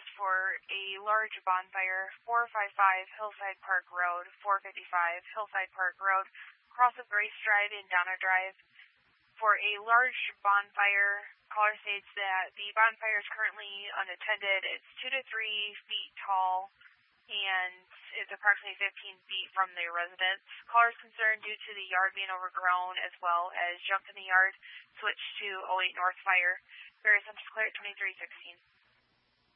notice for a large bonfire, 455 Hillside Park Road, 455 Hillside Park Road, across of Grace Drive and Donna Drive. For a large bonfire, caller states that the bonfire is currently unattended. It's 2 to 3 feet tall, and it's approximately 15 feet from their residence. Caller is concerned due to the yard being overgrown as well as junk in the yard. Switch to 08 North Fire. Various Center Clear at 2316.